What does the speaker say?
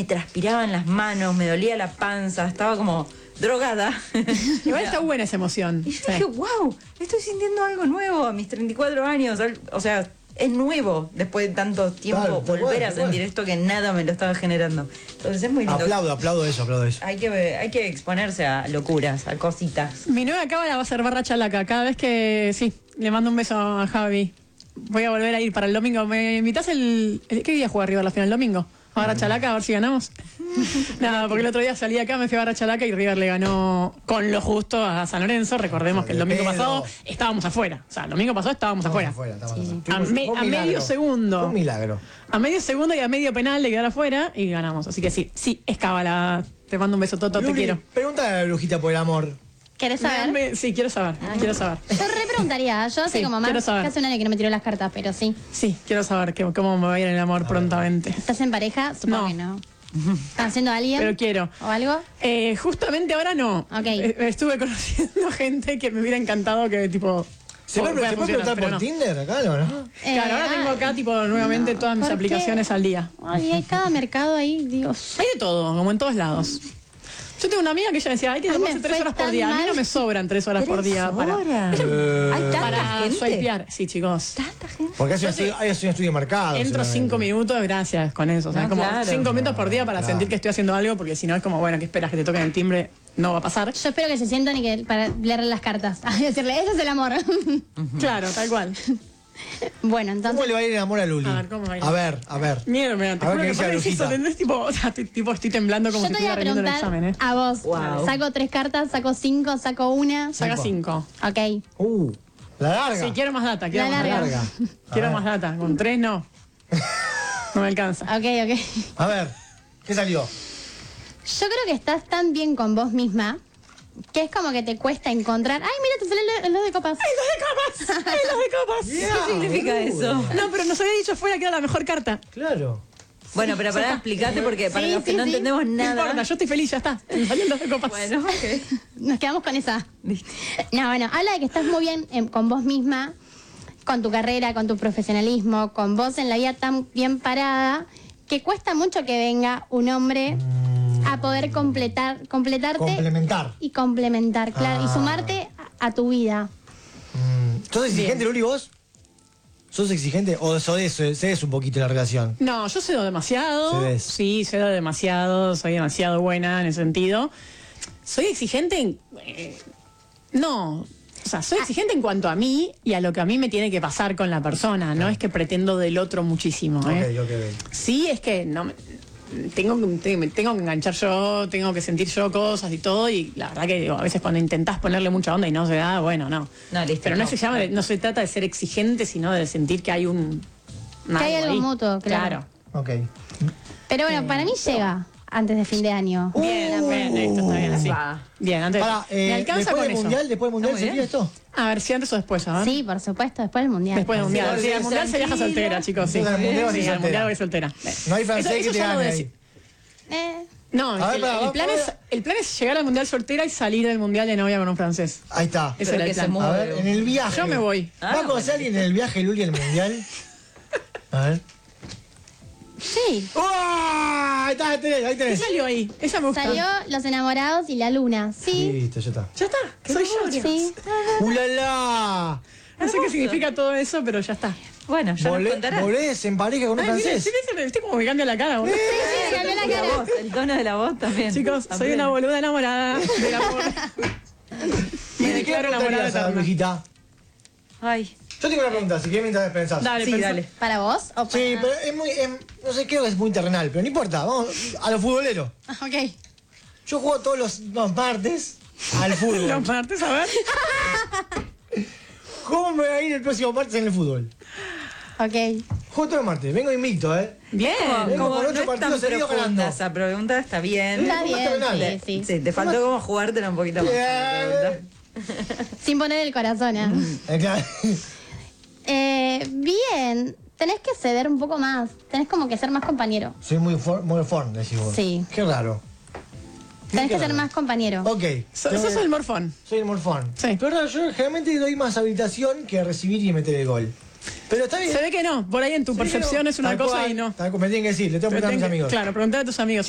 me transpiraban las manos, me dolía la panza, estaba como drogada. Igual está buena esa emoción. Y yo dije, wow, estoy sintiendo algo nuevo a mis 34 años. O sea, es nuevo después de tanto tiempo volver a sentir esto que nada me lo estaba generando. Entonces es muy lindo. Aplaudo eso. Hay que exponerse a locuras, a cositas. Mi nueva cábala va a ser barra chalaca. Cada vez que, sí, le mando un beso a Javi. Voy a volver a ir para el domingo. ¿Me invitas qué día juega River la final? ¿El domingo? ¿A Barra Chalaca? A ver si ganamos. Nada, porque el otro día salí acá, me fui a Barra Chalaca y River le ganó con lo justo a San Lorenzo. Recordemos que el domingo pasado estábamos afuera. O sea, el domingo pasado estábamos afuera. A medio segundo. Un milagro. A medio segundo y a medio penal de quedar afuera y ganamos. Así que sí, es cábala. Te mando un beso, Toto, te quiero. Pregúntale a la brujita por el amor. ¿Querés saber? Sí, quiero saber. Yo re preguntaría. Yo hace como más casi un año que no me tiró las cartas, pero sí. Sí, quiero saber cómo me va a ir en el amor prontamente. ¿Estás en pareja? Supongo que no. ¿Estás haciendo a alguien? Pero quiero. ¿O algo? Justamente ahora no. Okay. Estuve conociendo gente que me hubiera encantado que tipo... ¿Se puede preguntar por Tinder acá, no? Claro, ahora tengo acá tipo nuevamente todas mis aplicaciones al día. Ay, hay cada mercado ahí, Dios. Hay de todo, como en todos lados. Yo tengo una amiga que ella decía, hay que tomarse 3 horas por día. A mí no me sobran 3 horas por día para swipear. Sí, chicos. Tanta gente. Porque hay un estudio de mercado. Entro 5 minutos, gracias, con eso. O sea, como 5 minutos por día para sentir que estoy haciendo algo, porque si no es como, bueno, ¿qué esperas? Que te toquen el timbre, no va a pasar. Yo espero que se sientan y que para leerle las cartas. A decirle, eso es el amor. Claro, tal cual. Bueno, entonces... ¿Cómo le va a ir el amor a Luli? A ver, ¿cómo va a ir? A ver. Miedo, me da. A ver qué dice la brujita. Tipo, estoy temblando como Yo si te voy a estuviera rendiendo el preguntar examen, a vos. Wow. ¿Saco 3 cartas? ¿Saco 5? ¿Saco 1? Saca 5. Ok. La larga. Sí, quiero más data. La larga. Quiero más data. Con 3 no. No me alcanza. Ok. A ver, ¿qué salió? Yo creo que estás tan bien con vos misma que es como que te cuesta encontrar... Ay, mira, te salió el 2 de copas. ¡Ay, los de copas! ¿Qué significa eso? No, pero nos había dicho fuera que era la mejor carta. Claro. Bueno, pero para explicarte porque para los que no entendemos No nada. importa, yo estoy feliz, ya está. Me salió el 2 de copas. Bueno, ok. Nos quedamos con esa. No, bueno, habla de que estás muy bien con vos misma, con tu carrera, con tu profesionalismo, con vos en la vida tan bien parada, que cuesta mucho que venga un hombre a poder completarte. Complementar. Y complementar, claro. Y sumarte a tu vida. ¿Sos exigente, Luli, vos? ¿Sos exigente o cedes un poquito la relación? No, yo cedo demasiado. Cedés. Sí, cedo demasiado. Soy demasiado buena en ese sentido. Soy exigente no. O sea, soy exigente en cuanto a mí y a lo que a mí me tiene que pasar con la persona. No es que pretendo del otro muchísimo. Ok. Sí, es que no tengo que enganchar yo, tengo que sentir yo cosas y todo, y la verdad que digo, a veces cuando intentás ponerle mucha onda y no se da, bueno, no. No, listo. Pero no se trata de ser exigente, sino de sentir que hay Que hay algo mutuo, claro. Ok. Pero bueno, para mí llega antes de fin de año. Bien, esto está bien así. Bien, antes. ¿Me alcanza con eso? Después del mundial sería esto? A ver, si antes o después, a ver. Sí, por supuesto, después del mundial. Después del mundial. Sí, al mundial se viaja soltera, chicos, sí. Al mundial Sí, al mundial voy soltera. No hay francés Eso que te ya lo gane decí. ahí. No, el plan es llegar al mundial soltera y salir del mundial de novia con un francés. Ahí está. Ese era el plan. A ver, en el viaje. Yo me voy. ¿Va a conocer a alguien en el viaje, Luli, al mundial? A ver. Sí. Ahí está, ahí ¿Qué tenés. salió ahí? Esa me gusta. Salió Los Enamorados y la Luna. Sí. Listo, ya está. Ya está. Soy yo. Sí. ¡Ulala! No sé qué significa todo eso, pero ya está. Bueno, ya nos contarás. ¿Volés en pareja con un francés? Sí, estoy como me cambia la cara, boludo. Sí, cambió la cara. voz, el tono de la voz también. Chicos, soy También. una boluda enamorada del amor. ¿Y Me de qué declaro enamorada preguntarías a la eterna. brujita? Ay, Yo tengo una pregunta, si querés mientras pensás. Dale, sí, pensá. dale. ¿Para vos o para...? Sí, pero es muy... no sé, creo que es muy terrenal, pero no importa. Vamos a los futboleros. Ok. Yo juego todos los martes al fútbol. Los martes, a ver. ¿Cómo me va a ir el próximo martes en el fútbol? Ok. Juego todos los martes, vengo invicto, ¿eh? Bien. Vengo como con no 8 es partidos tan seguidos profunda ganando. esa pregunta, está bien. Está bien, sí. Sí, te faltó como jugártela un poquito más. la pregunta. Sin poner el corazón, ¿eh? Claro. Bien. Tenés que ceder un poco más. Tenés como que ser más compañero. Soy muy forn, decís vos. Sí. Qué raro. Tenés Qué que ser raro. más compañero. Ok. Sos el morfón. Soy el morfón. Sí. Pero yo generalmente doy más habilitación que recibir y meter el gol. Pero está bien. Se ve que no. Por ahí en tu percepción es una Tal cosa cual, y no. tal cual, me tienen que decir, le tengo que preguntar a mis amigos. Claro, preguntar a tus amigos.